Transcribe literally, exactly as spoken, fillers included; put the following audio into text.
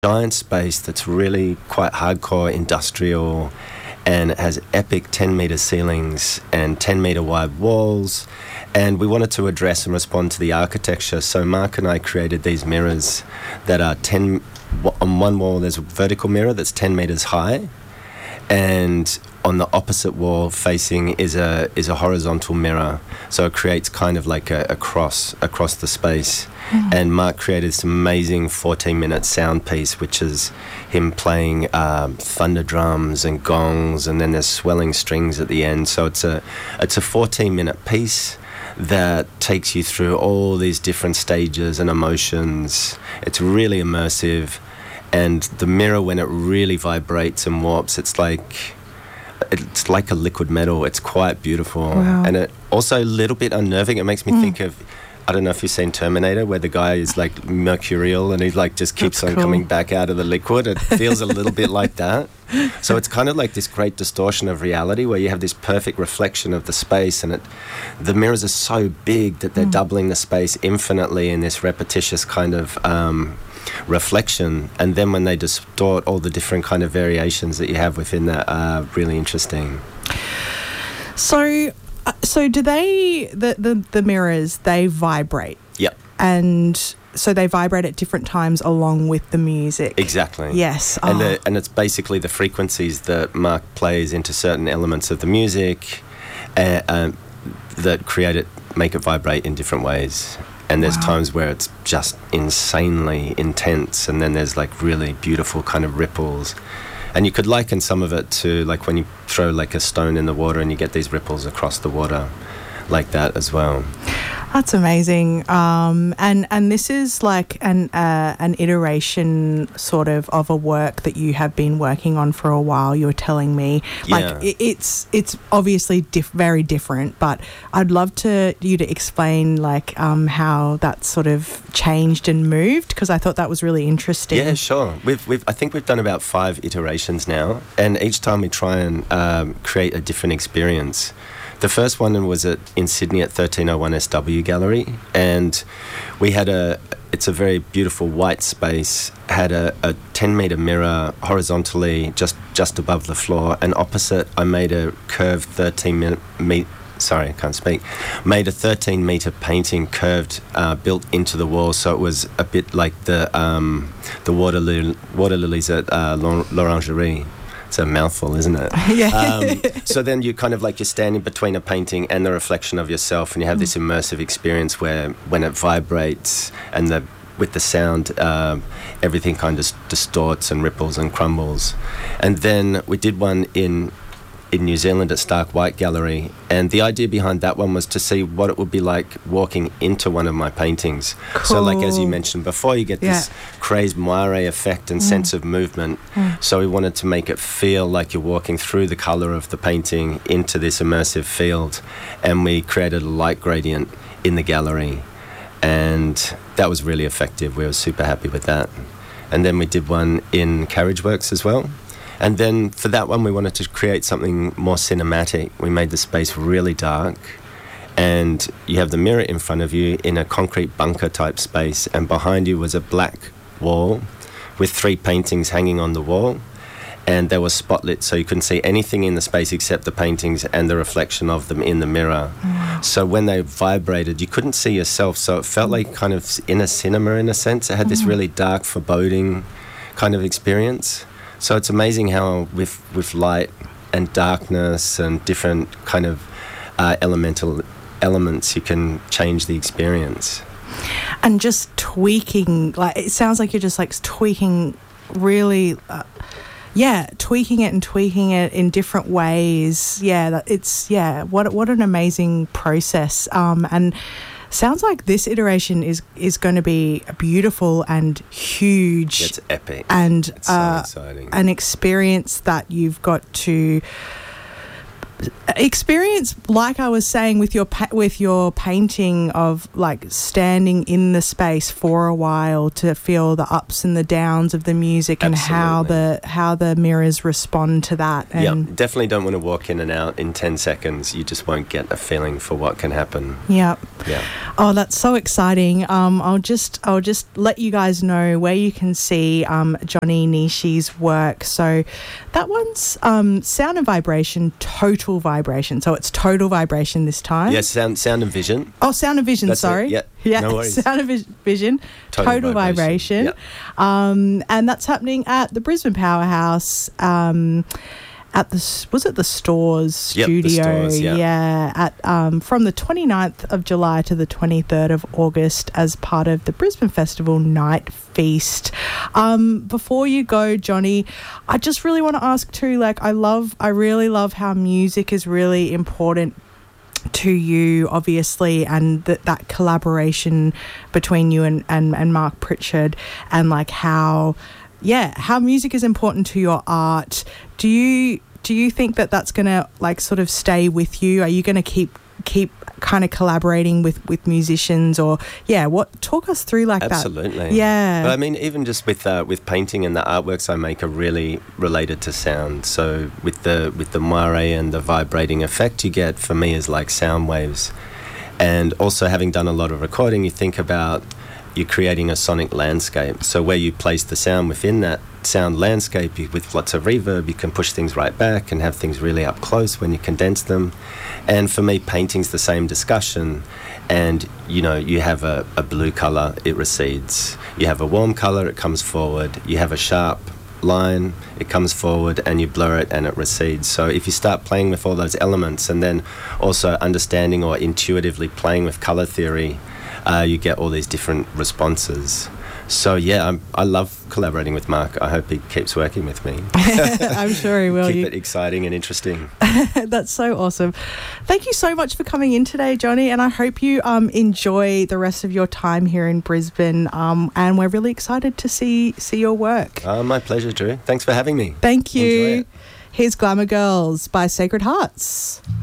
giant space that's really quite hardcore industrial, and it has epic ten metre ceilings and ten metre wide walls. And we wanted to address and respond to the architecture. So Mark and I created these mirrors that are ten... On one wall, there's a vertical mirror that's ten metres high. And on the opposite wall facing is a is a horizontal mirror. So it creates kind of like a, a cross across the space. Mm. And Mark created this amazing fourteen-minute sound piece, which is him playing um, thunder drums and gongs, and then there's swelling strings at the end. So it's a it's a fourteen-minute piece that takes you through all these different stages and emotions. It's really immersive. And the mirror, when it really vibrates and warps, it's like it's like a liquid metal. It's quite beautiful. Wow. And it also a little bit unnerving. It makes me Mm. think of, I don't know if you've seen Terminator, where the guy is like mercurial and he like just keeps That's on cool. coming back out of the liquid. It feels a little bit like that. So it's kind of like this great distortion of reality where you have this perfect reflection of the space, and it, the mirrors are so big that they're Mm. doubling the space infinitely in this repetitious kind of um, reflection. And then when they distort, all the different kind of variations that you have within that are really interesting. So, uh, so do they, the, the, the mirrors, they vibrate? Yep. And so they vibrate at different times along with the music? Exactly. Yes. And, Oh. the, and it's basically the frequencies that Mark plays into certain elements of the music uh, um, that create it, make it vibrate in different ways. And there's Wow. times where it's just insanely intense, and then there's like really beautiful kind of ripples. And you could liken some of it to like when you throw like a stone in the water and you get these ripples across the water, like that as well. That's amazing. Um, and and this is like an uh, an iteration sort of of a work that you have been working on for a while. You were telling me, like Yeah. it, it's it's obviously diff- very different. But I'd love to you to explain like um, how that sort of changed and moved, because I thought that was really interesting. Yeah, sure. We've, we've, I think we've done about five iterations now, and each time we try and um, create a different experience. The first one was at, in Sydney at thirteen oh one S W Gallery, and we had a, it's a very beautiful white space, had a, a ten metre mirror horizontally just, just above the floor, and opposite I made a curved thirteen metre, sorry, I can't speak, made a thirteen metre painting curved, uh, built into the wall, so it was a bit like the um, the water, li- water lilies at uh, L'Orangerie. It's a mouthful, isn't it? Yeah. Um, so then you kind of like you're standing between a painting and the reflection of yourself, and you have this immersive experience where when it vibrates and the with the sound, um, everything kind of distorts and ripples and crumbles. And then we did one in in New Zealand at Stark White Gallery, and the idea behind that one was to see what it would be like walking into one of my paintings. Cool. So like as you mentioned before, you get Yeah. this crazed moire effect and sense of movement. Mm. So we wanted to make it feel like you're walking through the colour of the painting into this immersive field, and we created a light gradient in the gallery, and that was really effective. We were super happy with that. And then we did one in Carriageworks as well. And then for that one, we wanted to create something more cinematic. We made the space really dark, and you have the mirror in front of you in a concrete bunker type space, and behind you was a black wall with three paintings hanging on the wall, and they were spotlit, so you couldn't see anything in the space except the paintings and the reflection of them in the mirror. Wow. So when they vibrated, you couldn't see yourself, so it felt like kind of in a cinema in a sense. It had this really dark, foreboding kind of experience. So it's amazing how with with light and darkness and different kind of uh, elemental elements, you can change the experience. And just tweaking, like it sounds like you're just like tweaking really, uh, yeah, tweaking it and tweaking it in different ways. Yeah, that it's yeah. What what an amazing process. Um, and sounds like this iteration is is going to be beautiful and huge. It's epic. And it's so uh, exciting. an experience that you've got to experience, like I was saying, with your pa- with your painting of like standing in the space for a while to feel the ups and the downs of the music and Absolutely. how the how the mirrors respond to that. And Yeah, definitely don't want to walk in and out in ten seconds. You just won't get a feeling for what can happen. yeah. Yeah. Oh, that's so exciting. Um, I'll just I'll just let you guys know where you can see um, Johnny Nishi's work. So that one's um, Sound and Vibration, Total Vibration. So it's Total Vibration this time. Yes, sound, sound and vision. Oh, Sound and Vision, That's it, sorry. yeah, Yeah, no worries. Sound and Vis- Vision, Total, Total Vibration. Vibration, Um, and that's happening at the Brisbane Powerhouse. Um, at the s- was it the Stores Yep, the studio? Stores, yeah. yeah. At um, from the twenty-ninth of July to the twenty-third of August as part of the Brisbane Festival Night Feast. Um, before you go, Johnny, I just really want to ask too. Like, I love, I really love how music is really important to you, obviously, and that that collaboration between you and, and, and Mark Pritchard, and like how, yeah, how music is important to your art. Do you do you think that that's gonna like sort of stay with you? Are you gonna keep keep kind of collaborating with, with musicians, or yeah, what talk us through like Absolutely. that? Yeah. But I mean, even just with uh, with painting and the artworks I make are really related to sound. So with the with the moire and the vibrating effect you get, for me, is like sound waves. And also, having done a lot of recording, you think about you're creating a sonic landscape. So where you place the sound within that sound landscape, you, with lots of reverb, you can push things right back and have things really up close when you condense them. And for me, painting's the same discussion. And, you know, you have a, a blue colour, it recedes. You have a warm colour, it comes forward. You have a sharp line, it comes forward, and you blur it and it recedes. So if you start playing with all those elements, and then also understanding or intuitively playing with colour theory, uh, you get all these different responses. So yeah, I'm, I love collaborating with Mark. I hope he keeps working with me. I'm sure he will. Keep You- it exciting and interesting. That's so awesome. Thank you so much for coming in today, Johnny, and I hope you um, enjoy the rest of your time here in Brisbane, um, and we're really excited to see see your work. Uh, my pleasure, Drew. Thanks for having me. Thank Enjoy you. it. Here's Glamour Girls by Sacred Hearts.